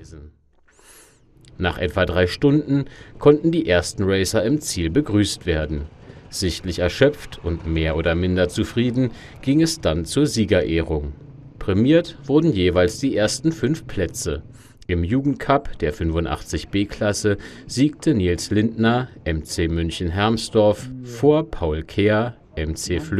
gewesen. Nach etwa 3 Stunden konnten die ersten Racer im Ziel begrüßt werden. Sichtlich erschöpft und mehr oder minder zufrieden ging es dann zur Siegerehrung. Prämiert wurden jeweils die ersten 5 Plätze. Im Jugendcup der 85B-Klasse siegte Nils Lindner, MC München-Hermsdorf, vor Paul Kehr, MC